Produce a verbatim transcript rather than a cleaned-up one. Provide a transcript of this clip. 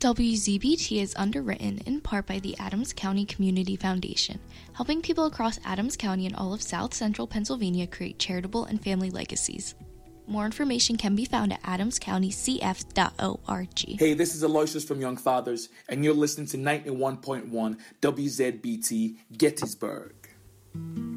W Z B T is underwritten in part by the Adams County Community Foundation, helping people across Adams County and all of South Central Pennsylvania create charitable and family legacies. More information can be found at adams county c f dot org. Hey, this is Aloysius from Young Fathers, and you're listening to ninety-one point one W Z B T Gettysburg.